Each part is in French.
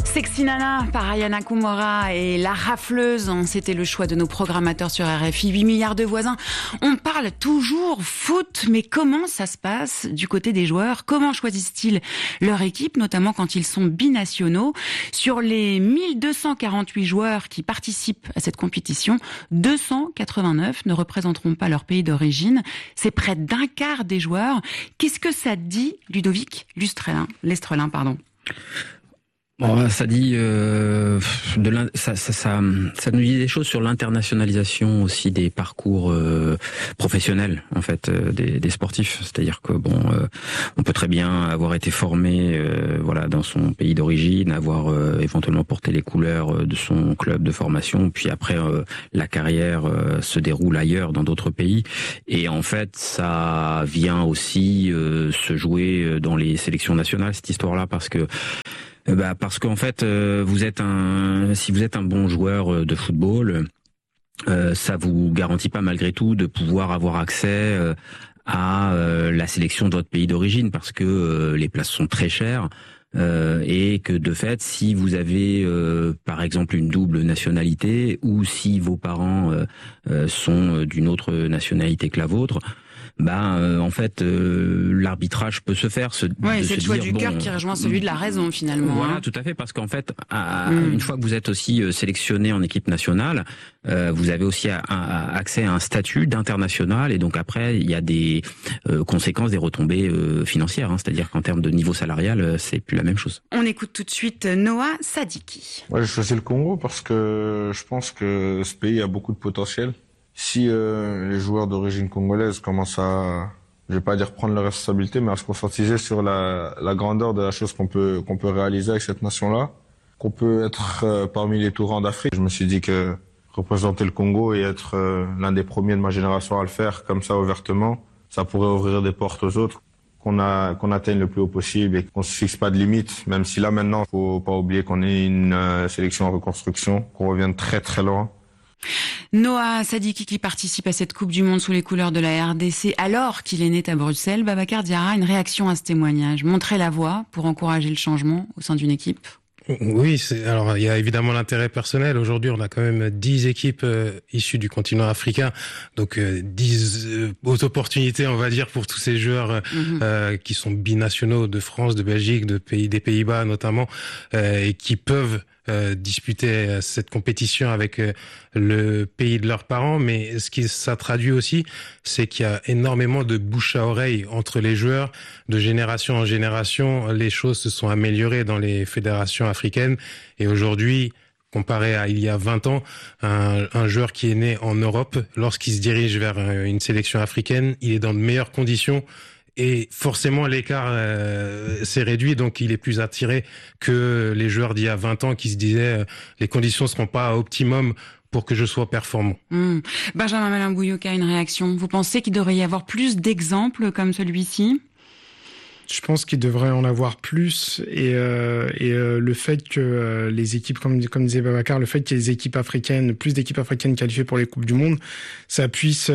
Sexy Nana par Aya Nakamura et La Rafleuse, c'était le choix de nos programmateurs sur RFI. 8 milliards de voisins. On parle toujours foot, mais comment ça se passe du côté des joueurs? Comment choisissent-ils leur équipe, notamment quand ils sont binationaux? Sur les 1248 joueurs qui participent à cette compétition, 289 ne représenteront pas leur pays d'origine. C'est près d'un quart des joueurs. Qu'est-ce que ça dit, Ludovic Lestrelin, pardon? Bon, ça dit ça nous dit des choses sur l'internationalisation aussi des parcours professionnels en fait des sportifs. C'est-à-dire que on peut très bien avoir été formé dans son pays d'origine, avoir éventuellement porté les couleurs de son club de formation, puis après la carrière se déroule ailleurs dans d'autres pays. Et en fait, ça vient aussi se jouer dans les sélections nationales, cette histoire-là, parce qu'en fait, si vous êtes un bon joueur de football, ça vous garantit pas malgré tout de pouvoir avoir accès à la sélection de votre pays d'origine, parce que les places sont très chères. Et que de fait, si vous avez par exemple une double nationalité, ou si vos parents sont d'une autre nationalité que la vôtre, en fait, l'arbitrage peut se faire. C'est le choix du cœur qui rejoint celui de la raison, finalement. Voilà, tout à fait, parce qu'en fait, une fois que vous êtes aussi sélectionné en équipe nationale, vous avez aussi accès à un statut d'international, et donc après, il y a des conséquences, des retombées financières. C'est-à-dire qu'en termes de niveau salarial, c'est plus la même chose. On écoute tout de suite Noah Sadiki. Moi, j'ai choisi le Congo parce que je pense que ce pays a beaucoup de potentiel. Si les joueurs d'origine congolaise commencent à, je vais pas dire prendre leurs responsabilités, mais à se conscientiser sur la grandeur de la chose qu'on peut réaliser avec cette nation-là, qu'on peut être parmi les tourants d'Afrique. Je me suis dit que représenter le Congo et être l'un des premiers de ma génération à le faire comme ça ouvertement, ça pourrait ouvrir des portes aux autres, qu'on atteigne le plus haut possible et qu'on se fixe pas de limites, même si là maintenant, faut pas oublier qu'on est une sélection en reconstruction, qu'on revient de très très loin. Noah Sadiki qui participe à cette Coupe du Monde sous les couleurs de la RDC alors qu'il est né à Bruxelles. Babacar Diarra, une réaction à ce témoignage. Montrer la voie pour encourager le changement au sein d'une équipe? Oui, alors il y a évidemment l'intérêt personnel. Aujourd'hui, on a quand même 10 équipes issues du continent africain, donc 10 opportunités, on va dire, pour tous ces joueurs qui sont binationaux de France, de Belgique, des Pays-Bas notamment, et qui peuvent disputer cette compétition avec le pays de leurs parents. Mais ce qui ça traduit aussi, c'est qu'il y a énormément de bouche à oreille entre les joueurs. De génération en génération, les choses se sont améliorées dans les fédérations africaines. Et aujourd'hui, comparé à il y a 20 ans, un joueur qui est né en Europe, lorsqu'il se dirige vers une sélection africaine, il est dans de meilleures conditions. Et forcément, l'écart s'est réduit, donc il est plus attiré que les joueurs d'il y a 20 ans qui se disaient les conditions ne seront pas optimum pour que je sois performant. Benjamin Malin-Bouillot, une réaction. Vous pensez qu'il devrait y avoir plus d'exemples comme celui-ci ? Je pense qu'il devrait en avoir plus, et le fait que les équipes, comme disait Babacar, le fait qu'il y ait des équipes africaines, plus d'équipes africaines qualifiées pour les Coupes du Monde, ça puisse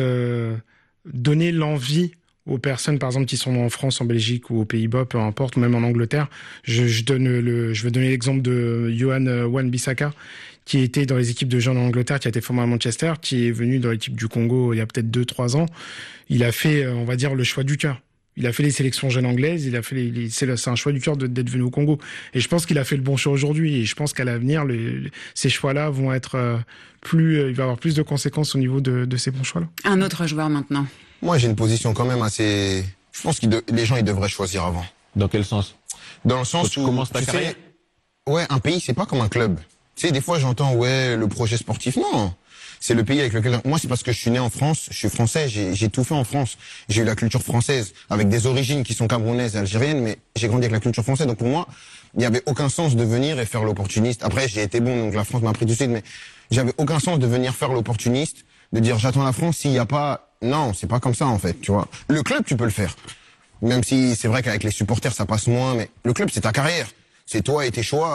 donner l'envie aux personnes, par exemple, qui sont en France, en Belgique ou aux Pays-Bas, peu importe, ou même en Angleterre. Je vais donner l'exemple de Johan Wan-Bissaka, qui était dans les équipes de jeunes en Angleterre, qui a été formé à Manchester, qui est venu dans l'équipe du Congo il y a peut-être 2-3 ans. Il a fait, on va dire, le choix du cœur. Il a fait les sélections jeunes anglaises, c'est un choix du cœur d'être venu au Congo. Et je pense qu'il a fait le bon choix aujourd'hui. Et je pense qu'à l'avenir, ces choix-là vont être il va y avoir plus de conséquences au niveau de ces bons choix-là. Un autre joueur maintenant. Moi, j'ai une position quand même assez... Je pense que les gens, ils devraient choisir avant. Dans quel sens? Dans le sens où... Tu commences ta carrière? Ouais, un pays, c'est pas comme un club. Tu sais, des fois, j'entends, le projet sportif. Non, c'est le pays avec lequel... Moi, c'est parce que je suis né en France, je suis français, j'ai tout fait en France. J'ai eu la culture française, avec des origines qui sont camerounaises et algériennes, mais j'ai grandi avec la culture française. Donc pour moi, il n'y avait aucun sens de venir et faire l'opportuniste. Après, j'ai été bon, donc la France m'a pris tout de suite, mais j'avais aucun sens de venir faire l'opportuniste, de dire j'attends la France s'il n'y a pas... Non, c'est pas comme ça en fait, tu vois. Le club, tu peux le faire. Même si c'est vrai qu'avec les supporters, ça passe moins, mais le club, c'est ta carrière. C'est toi et tes choix.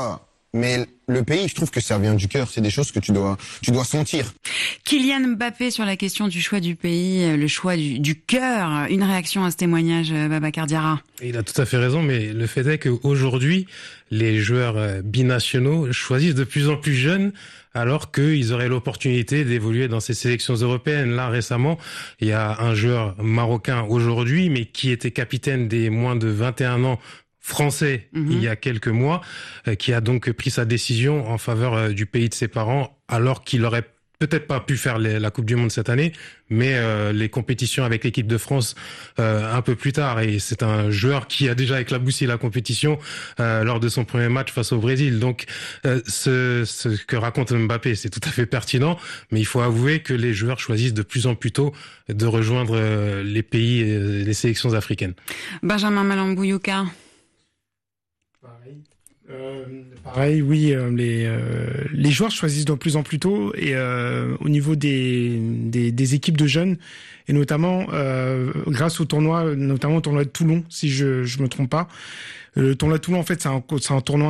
Mais le pays, je trouve que ça vient du cœur. C'est des choses que tu dois sentir. Kylian Mbappé sur la question du choix du pays, le choix du cœur. Une réaction à ce témoignage, Babacar Diarra. Il a tout à fait raison, mais le fait est qu'aujourd'hui, les joueurs binationaux choisissent de plus en plus jeunes, alors qu'ils auraient l'opportunité d'évoluer dans ces sélections européennes. Là, récemment, il y a un joueur marocain aujourd'hui, mais qui était capitaine des moins de 21 ans français il y a quelques mois, qui a donc pris sa décision en faveur du pays de ses parents, alors qu'il aurait peut-être pas pu faire la Coupe du Monde cette année, mais les compétitions avec l'équipe de France un peu plus tard. Et c'est un joueur qui a déjà éclaboussé la compétition lors de son premier match face au Brésil. Donc ce que raconte Mbappé, c'est tout à fait pertinent, mais il faut avouer que les joueurs choisissent de plus en plus tôt de rejoindre les pays, les sélections africaines. Benjamin Malambouyouka. Pareil, oui, les joueurs choisissent de plus en plus tôt et au niveau des équipes de jeunes et notamment grâce au tournoi, notamment au tournoi de Toulon, si je me trompe pas. Le tournoi de Toulon, en fait, c'est un tournoi